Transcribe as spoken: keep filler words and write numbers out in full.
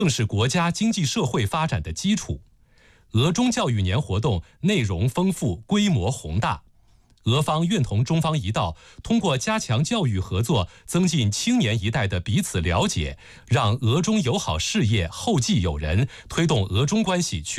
更是国家经济社会发展的基础。俄中教育年活动内容丰富，规模宏大。俄方愿同中方一道，通过加强教育合作，增进青年一代的彼此了解，让俄中友好事业后继有人，推动俄中关系取